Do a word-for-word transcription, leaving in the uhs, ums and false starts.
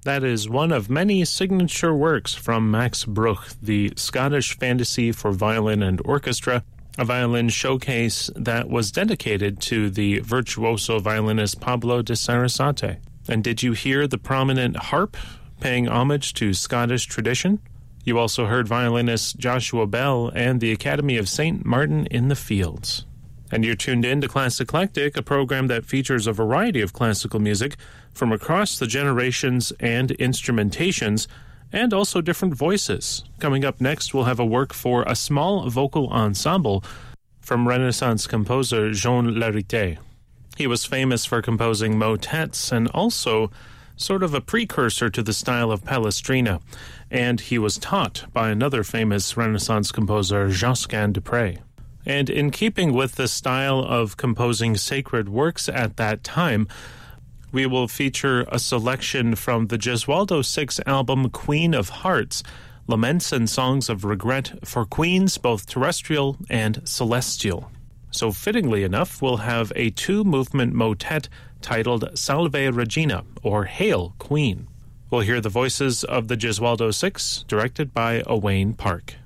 That is one of many signature works from Max Bruch, the Scottish Fantasy for Violin and Orchestra, a violin showcase that was dedicated to the virtuoso violinist Pablo de Sarasate. And did you hear the prominent harp paying homage to Scottish tradition? You also heard violinist Joshua Bell and the Academy of Saint Martin in the Fields. And you're tuned in to Classic Eclectic, a program that features a variety of classical music from across the generations and instrumentations, and also different voices. Coming up next, we'll have a work for a small vocal ensemble from Renaissance composer Jean Larité. He was famous for composing motets and also sort of a precursor to the style of Palestrina, and he was taught by another famous Renaissance composer, Josquin des Prez. And in keeping with the style of composing sacred works at that time, we will feature a selection from the Gesualdo six album Queen of Hearts, Laments and Songs of Regret for Queens, both terrestrial and celestial. So fittingly enough, we'll have a two-movement motet titled Salve Regina, or Hail Queen. We'll hear the voices of the Gesualdo six, directed by Owain Park.